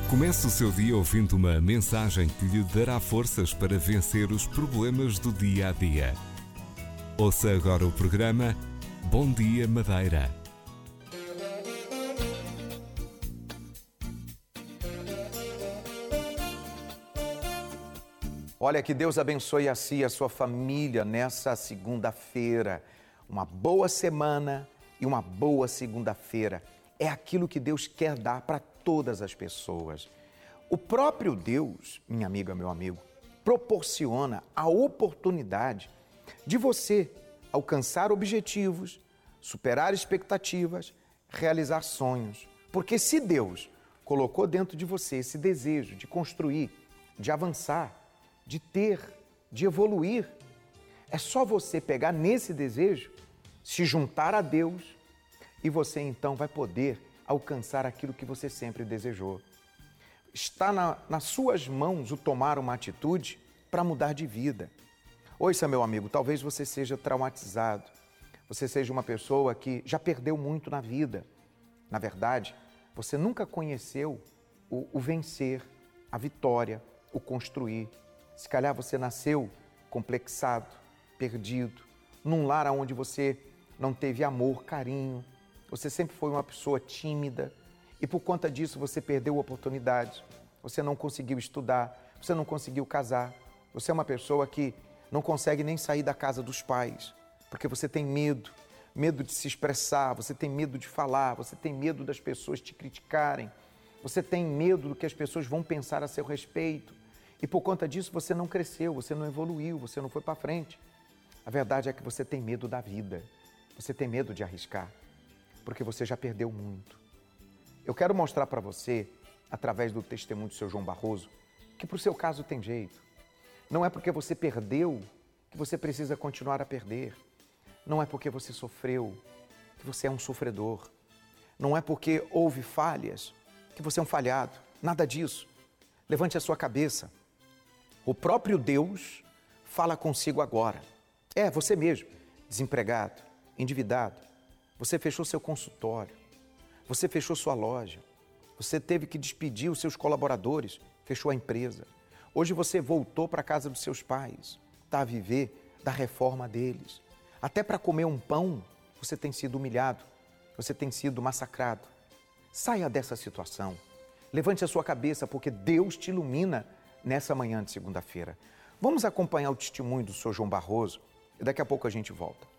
Comece o seu dia ouvindo uma mensagem que lhe dará forças para vencer os problemas do dia a dia. Ouça agora o programa Bom Dia Madeira. Olha, que Deus abençoe a si e a sua família nessa segunda-feira. Uma boa semana e uma boa segunda-feira. É aquilo que Deus quer dar para todas as pessoas. O próprio Deus, minha amiga, meu amigo, proporciona a oportunidade de você alcançar objetivos, superar expectativas, realizar sonhos. Porque se Deus colocou dentro de você esse desejo de construir, de avançar, de ter, de evoluir, é só você pegar nesse desejo, se juntar a Deus e você então vai poder alcançar aquilo que você sempre desejou. Está nas suas mãos o tomar uma atitude para mudar de vida. Ouça, meu amigo, talvez você seja traumatizado, você seja uma pessoa que já perdeu muito na vida. Na verdade, você nunca conheceu o vencer, a vitória, o construir. Se calhar você nasceu complexado, perdido, num lar onde você não teve amor, carinho. Você sempre foi uma pessoa tímida e por conta disso você perdeu oportunidades. Você não conseguiu estudar, você não conseguiu casar. Você é uma pessoa que não consegue nem sair da casa dos pais, porque você tem medo de se expressar, você tem medo de falar, você tem medo das pessoas te criticarem, você tem medo do que as pessoas vão pensar a seu respeito. E por conta disso você não cresceu, você não evoluiu, você não foi para frente. A verdade é que você tem medo da vida, você tem medo de arriscar, porque você já perdeu muito. Eu quero mostrar para você, através do testemunho do seu João Barroso, que para o seu caso tem jeito. Não é porque você perdeu que você precisa continuar a perder. Não é porque você sofreu que você é um sofredor. Não é porque houve falhas que você é um falhado. Nada disso. Levante a sua cabeça. O próprio Deus fala consigo agora. É, você mesmo, desempregado, endividado. Você fechou seu consultório, você fechou sua loja, você teve que despedir os seus colaboradores, fechou a empresa. Hoje você voltou para a casa dos seus pais, está a viver da reforma deles. Até para comer um pão, você tem sido humilhado, você tem sido massacrado. Saia dessa situação, levante a sua cabeça porque Deus te ilumina nessa manhã de segunda-feira. Vamos acompanhar o testemunho do Sr. João Barroso e daqui a pouco a gente volta.